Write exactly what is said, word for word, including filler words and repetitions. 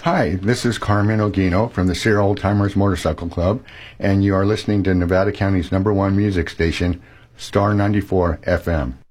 Hi, this is Carmen Ogino from the Sierra Old Timers Motorcycle Club, and you are listening to Nevada County's number one music station, Star ninety-four F M.